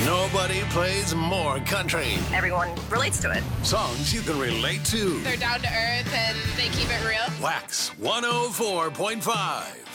Nobody plays more country. Everyone relates to it. Songs you can relate to. They're down to earth and they keep it real. Wax 104.5.